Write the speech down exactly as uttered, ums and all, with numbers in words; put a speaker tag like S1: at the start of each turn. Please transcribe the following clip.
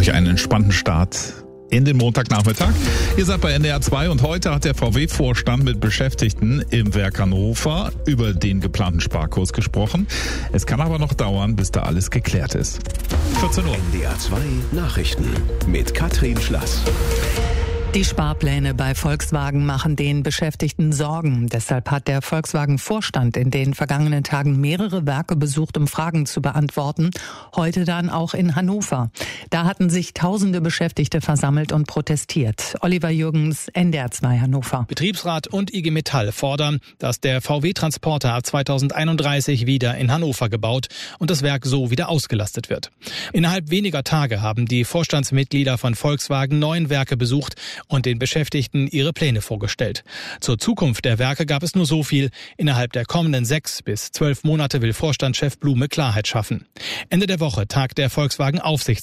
S1: euch einen entspannten Start in den Montagnachmittag. Ihr seid bei N D R zwei und heute hat der V W-Vorstand mit Beschäftigten im Werk Hannover über den geplanten Sparkurs gesprochen. Es kann aber noch dauern, bis da alles geklärt ist. vierzehn Uhr.
S2: N D R zwei Nachrichten mit Katrin Schlass.
S3: Die Sparpläne bei Volkswagen machen den Beschäftigten Sorgen. Deshalb hat der Volkswagen-Vorstand in den vergangenen Tagen mehrere Werke besucht, um Fragen zu beantworten. Heute dann auch in Hannover. Da hatten sich tausende Beschäftigte versammelt und protestiert. Oliver Jürgens, N D R zwei Hannover.
S4: Betriebsrat und I G Metall fordern, dass der V W-Transporter ab zweitausendeinunddreißig wieder in Hannover gebaut und das Werk so wieder ausgelastet wird. Innerhalb weniger Tage haben die Vorstandsmitglieder von Volkswagen neun Werke besucht und den Beschäftigten ihre Pläne vorgestellt. Zur Zukunft der Werke gab es nur so viel. Innerhalb der kommenden sechs bis zwölf Monate will Vorstandschef Blume Klarheit schaffen. Ende der Woche tagt der Volkswagen-Aufsichtsrat